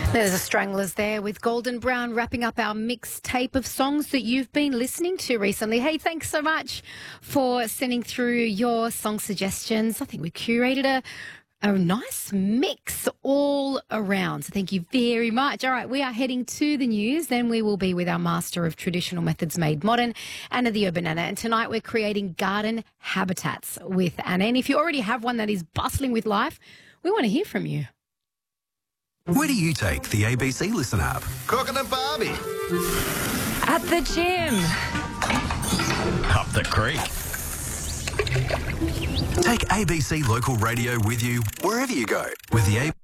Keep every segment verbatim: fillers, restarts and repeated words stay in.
There's the Stranglers there with Golden Brown wrapping up our mixtape of songs that you've been listening to recently. Hey, thanks so much for sending through your song suggestions. I think we curated a, a nice mix all around. So thank you very much. All right, we are heading to the news. Then we will be with our master of traditional methods made modern, Anna the Urban Anna. And tonight we're creating garden habitats with Anna. And if you already have one that is bustling with life, we want to hear from you. Where do you take the A B C Listen app? Cooking at Barbie. At the gym. Up the creek. Take A B C Local Radio with you wherever you go with the A.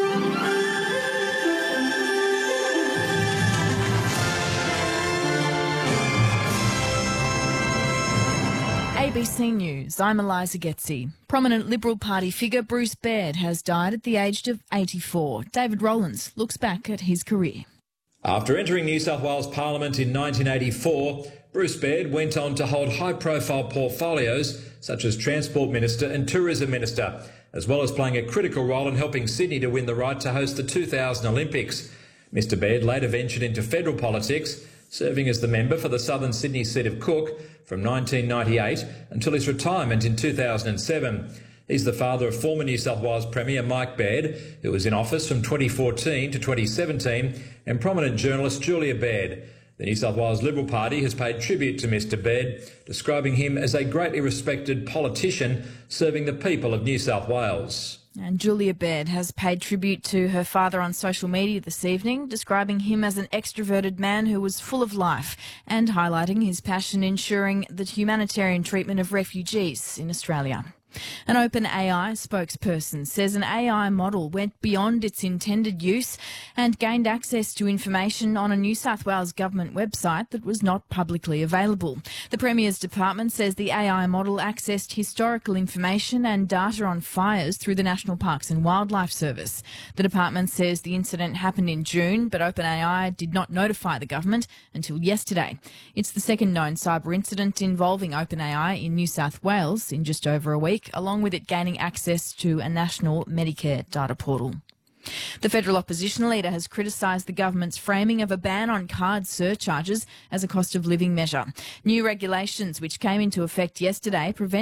A B C News, I'm Eliza Getzi. Prominent Liberal Party figure Bruce Baird has died at the age of eighty-four. David Rowlands looks back at his career. After entering New South Wales Parliament in nineteen eighty-four, Bruce Baird went on to hold high-profile portfolios such as Transport Minister and Tourism Minister, as well as playing a critical role in helping Sydney to win the right to host the two thousand Olympics. Mister Baird later ventured into federal politics, serving as the member for the southern Sydney seat of Cook from nineteen ninety-eight until his retirement in two thousand seven. He's the father of former New South Wales Premier Mike Baird, who was in office from twenty fourteen to twenty seventeen, and prominent journalist Julia Baird. The New South Wales Liberal Party has paid tribute to Mister Baird, describing him as a greatly respected politician serving the people of New South Wales. And Julia Baird has paid tribute to her father on social media this evening, describing him as an extroverted man who was full of life and highlighting his passion ensuring the humanitarian treatment of refugees in Australia. An OpenAI spokesperson says an A I model went beyond its intended use and gained access to information on a New South Wales government website that was not publicly available. The Premier's department says the A I model accessed historical information and data on fires through the National Parks and Wildlife Service. The department says the incident happened in June, but OpenAI did not notify the government until yesterday. It's the second known cyber incident involving OpenAI in New South Wales in just over a week, along with it gaining access to a national Medicare data portal. The federal opposition leader has criticised the government's framing of a ban on card surcharges as a cost of living measure. New regulations, which came into effect yesterday, prevent